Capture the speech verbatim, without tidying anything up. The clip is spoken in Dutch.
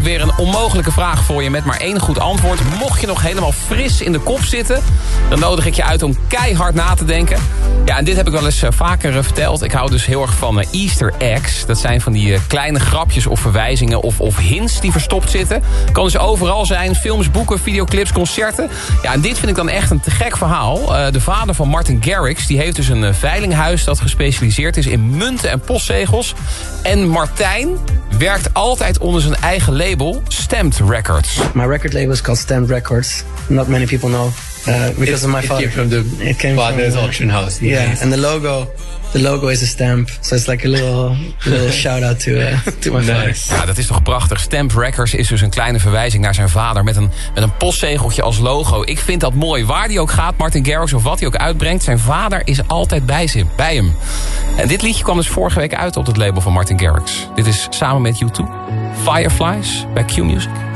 natuurlijk weer een onmogelijke vraag voor je met maar één goed antwoord. Mocht je nog helemaal fris in de kop zitten, dan nodig ik je uit om keihard na te denken. Ja, en dit heb ik wel eens uh, vaker uh, verteld. Ik hou dus heel erg van uh, Easter eggs. Dat zijn van die uh, kleine grapjes of verwijzingen of, of hints die verstopt zitten. Kan dus overal zijn. Films, boeken, videoclips, concerten. Ja, en dit vind ik dan echt een te gek verhaal. Uh, de vader van Martin Garrix, die heeft dus een uh, veilinghuis dat gespecialiseerd is in munten en postzegels. En Martijn werkt altijd onder zijn eigen label, Stamped Records. My record label is called Stamped Records. Not many people know. Uh, because it, of my it father. Came from the it came father's from the, auction house. Yeah, Nice. and the logo, the logo is a stamp. So it's like a little, little shout out to, uh, to my Nice. father. Ja, dat is toch prachtig. Stamped Records is dus een kleine verwijzing naar zijn vader met een, met een postzegeltje als logo. Ik vind dat mooi. Waar die ook gaat, Martin Garrix of wat hij ook uitbrengt, zijn vader is altijd bij, zich, bij hem. En dit liedje kwam dus vorige week uit op het label van Martin Garrix. Dit is samen met U twee. Fireflies bij Q Music.